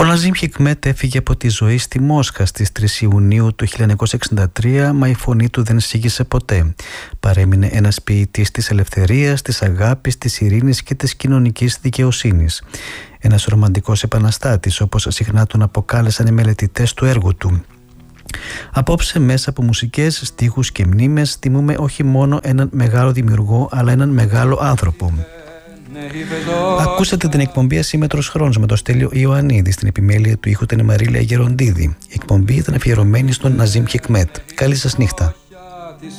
Ο Ναζίμ Χικμέτ έφυγε από τη ζωή στη Μόσχα στις 3 Ιουνίου του 1963, μα η φωνή του δεν σίγησε ποτέ. Παρέμεινε ένας ποιητής της ελευθερίας, της αγάπης, της ειρήνης και της κοινωνικής δικαιοσύνης. Ένας ρομαντικός επαναστάτης, όπως συχνά τον αποκάλεσαν οι μελετητές του έργου του. Απόψε, μέσα από μουσικές, στίχους και μνήμες, τιμούμε όχι μόνο έναν μεγάλο δημιουργό, αλλά έναν μεγάλο άνθρωπο. Ακούσατε την εκπομπή Ασύμμετρος Χρόνος με τον Στέλιο Ιωαννίδη. Στην επιμέλεια του ήχου ήταν η Μαρίλια Γεροντίδη. Η εκπομπή ήταν αφιερωμένη στον Ναζίμ Χικμέτ. Καλή σας νύχτα.